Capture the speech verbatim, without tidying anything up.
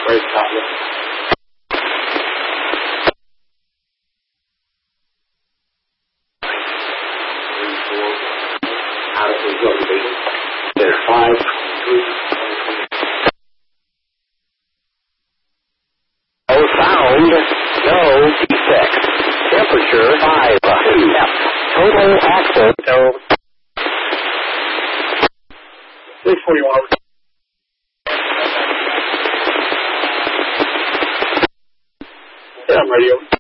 Right top left. Three, four. Out of the zone, baby. There's five, three, no sound, no defects. Temperature five, two. Total access. So. six forty-one. Yeah, I'm radio.